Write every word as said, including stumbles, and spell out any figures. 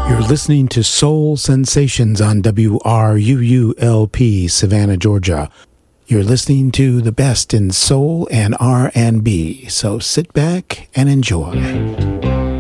You're listening to Soul Sensations on W R U U L P, Savannah, Georgia. You're listening to the best in soul and R and B, so sit back and enjoy.